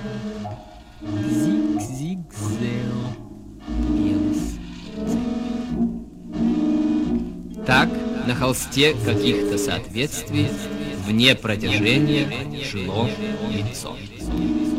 Зиг-зиг-зел. Пелось. Так, на холсте каких-то соответствий, вне протяжения, жило лицо.